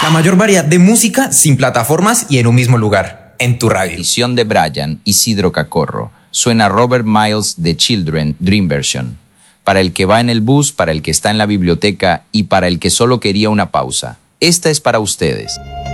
La mayor variedad de música sin plataformas y en un mismo lugar, en tu radio. Edición de Brian, Isidro Cacorro. Suena Robert Miles de Children, Dream Version. Para el que va en el bus, para el que está en la biblioteca y para el que solo quería una pausa. Esta es para ustedes.